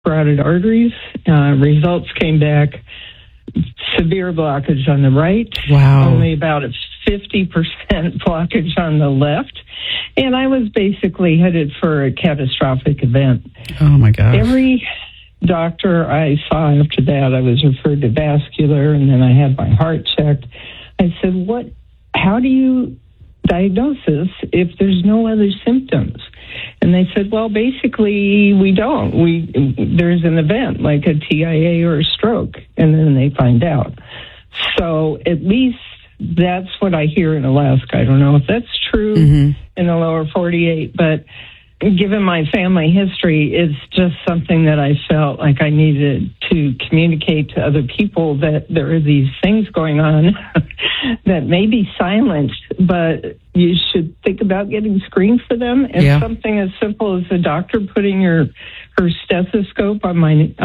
carotid arteries. Results came back, severe blockage on the right. Wow. Only about a 50% blockage on the left. And I was basically headed for a catastrophic event. Oh, my gosh. Every doctor I saw after that, I was referred to vascular, and then I had my heart checked. I said, how do you diagnose this if there's no other symptoms? And they said, well, basically, we don't. There's an event like a TIA or a stroke, and then they find out. So at least that's what I hear in Alaska. I don't know if that's true in the lower 48, but given my family history, it's just something that I felt like I needed to communicate to other people, that there are these things going on that may be silent, but you should think about getting screened for them. And something as simple as a doctor putting her stethoscope on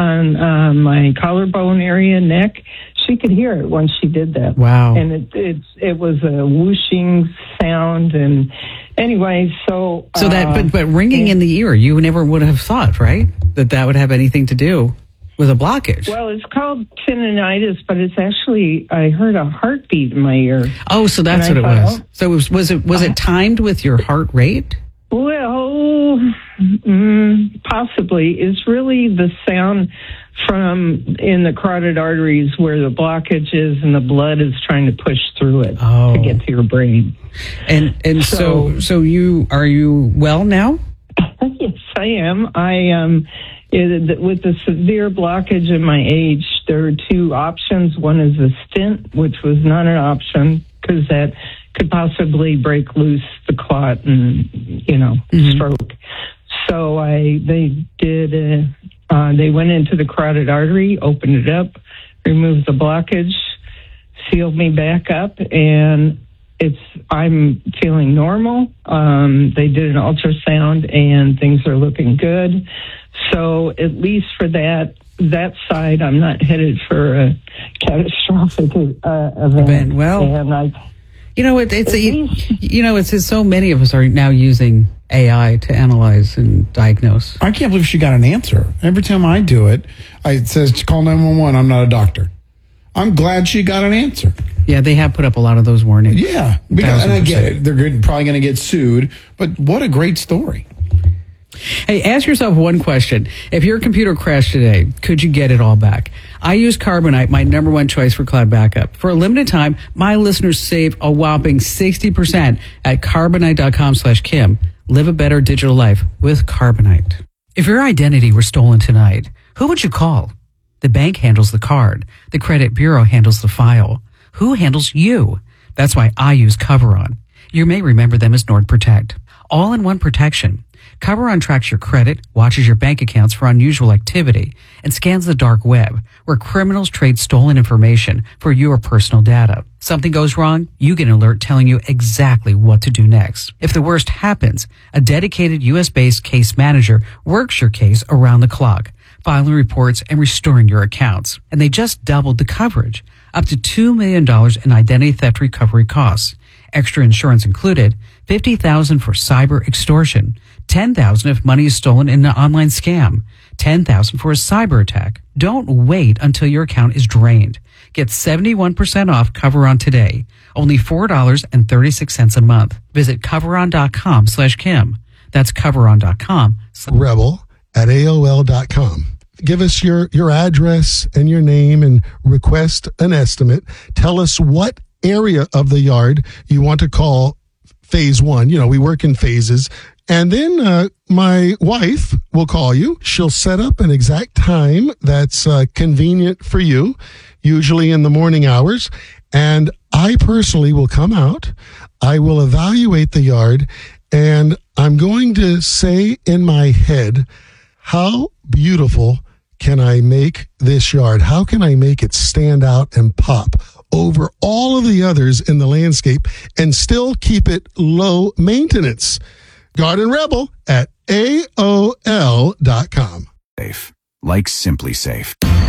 my collarbone area, neck, she could hear it when she did that. Wow. And it was a whooshing sound. And anyway, so that, but ringing in the ear, you never would have thought, right, that would have anything to do with a blockage. Well, it's called tinnitus, but it's actually, I heard a heartbeat in my ear. Oh, so that's what it was. So was it timed with your heart rate? Well, possibly. It's really the sound from in the carotid arteries where the blockage is, and the blood is trying to push through it to get to your brain. And so are you well now? Yes, I am. With the severe blockage in my age, there are two options. One is a stent, which was not an option because that could possibly break loose the clot and, stroke. So they went into the carotid artery, opened it up, removed the blockage, sealed me back up, and I'm feeling normal. They did an ultrasound and things are looking good. So at least for that side, I'm not headed for a catastrophic event. Well, and it's so many of us are now using AI to analyze and diagnose. I can't believe she got an answer. Every time I do it, it says call 911. I'm not a doctor. I'm glad she got an answer. Yeah, they have put up a lot of those warnings. Yeah, and I get it. They're probably going to get sued, but what a great story. Hey, ask yourself one question. If your computer crashed today, could you get it all back? I use Carbonite, my number one choice for cloud backup. For a limited time, my listeners save a whopping 60% at Carbonite.com/Kim. Live a better digital life with Carbonite. If your identity were stolen tonight, who would you call? The bank handles the card. The credit bureau handles the file. Who handles you? That's why I use Coveron. You may remember them as NordProtect. All-in-one protection. Coveron tracks your credit, watches your bank accounts for unusual activity, and scans the dark web, where criminals trade stolen information for your personal data. Something goes wrong, you get an alert telling you exactly what to do next. If the worst happens, a dedicated U.S.-based case manager works your case around the clock, filing reports and restoring your accounts. And they just doubled the coverage, up to $2 million in identity theft recovery costs. Extra insurance included, $50,000 for cyber extortion, $10,000 if money is stolen in an online scam, $10,000 for a cyber attack. Don't wait until your account is drained. Get 71% off Coveron today. Only $4.36 a month. Visit Coveron.com/Kim. That's Coveron.com. Rebel@AOL.com. Give us your address and your name and request an estimate. Tell us what area of the yard you want to call phase one. We work in phases. And then my wife will call you. She'll set up an exact time that's convenient for you, usually in the morning hours. And I personally will come out. I will evaluate the yard. And I'm going to say in my head, how beautiful can I make this yard? How can I make it stand out and pop over all of the others in the landscape and still keep it low maintenance? Garden Rebel at AOL.com. Safe. Like Simply Safe.